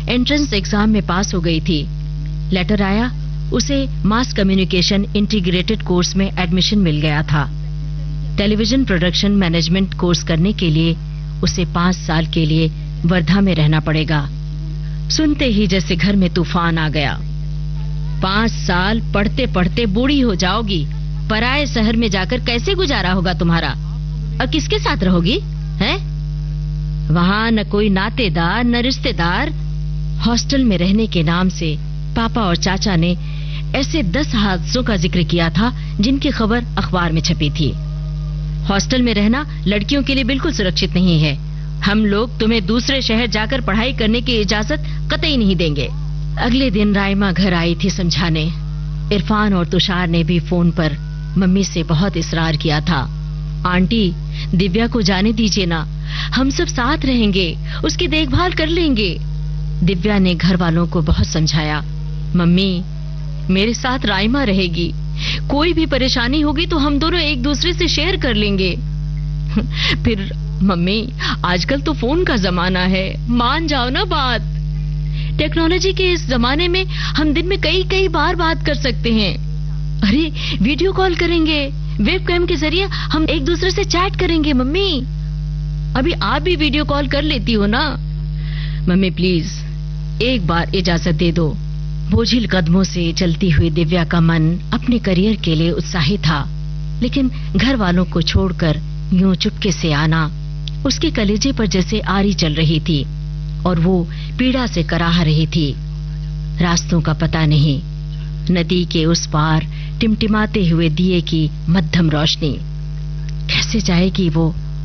Entrance exam में पास हो गई थी। लेटर आया, उसे मास कम्युनिकेशन इंटीग्रेटेड कोर्स में एडमिशन मिल गया था। टेलीविजन प्रोडक्शन मैनेजमेंट कोर्स करने के लिए उसे 5 साल के लिए वर्धा में रहना पड़ेगा। सुनते ही जैसे घर में तूफान आ गया। 5 साल पढ़ते पढ़ते बूढ़ी हो जाओगी, पराए शहर में जाकर कैसे गुजारा होगा तुम्हारा? और किसके साथ रहोगी हैं? वहां न कोई नातेदार न रिश्तेदार। हॉस्टल में रहने के नाम से पापा और चाचा ने ऐसे 10 हादसों का जिक्र किया था जिनकी खबर अखबार में छपी थी। हॉस्टल में रहना लड़कियों के लिए बिल्कुल सुरक्षित नहीं है। हम लोग तुम्हें दूसरे शहर जाकर पढ़ाई करने की इजाजत कतई नहीं देंगे। अगले दिन राइमा घर आई थी समझाने। इरफान और तुषार ने भी फोन पर मम्मी से बहुत इसरार किया था। आंटी, दिव्या को जाने दीजिए ना, हम सब साथ रहेंगे, उसकी देखभाल कर लेंगे। दिव्या ने घर वालों को बहुत समझाया। मम्मी, मेरे साथ राइमा रहेगी, कोई भी परेशानी होगी तो हम दोनों एक दूसरे से शेयर कर लेंगे। फिर मम्मी, आजकल तो फोन का जमाना है, मान जाओ ना बात। टेक्नोलॉजी के इस जमाने में हम दिन में कई बार बात कर सकते हैं। अरे, वीडियो कॉल करेंगे, वेबकैम के जरिए हम एक दूसरे से चैट करेंगे। मम्मी, अभी आप भी वीडियो कॉल कर लेती हो ना? मम्मी प्लीज, एक बार इजाजत दे दो। बोझिल कदमों से चलती हुई दिव्या का मन अपने करियर के लिए उत्साही था, लेकिन घर वालों को छोड़कर यूं चुपके से आना उसके कलेजे पर जैसे आरी चल रही थी और वो पीड़ा से कराह रही थी। रास्तों का पता नहीं, नदी के उस पार टिमटिमाते हुए दिए की मध्यम रोशनी। कैसे जाएगी वो?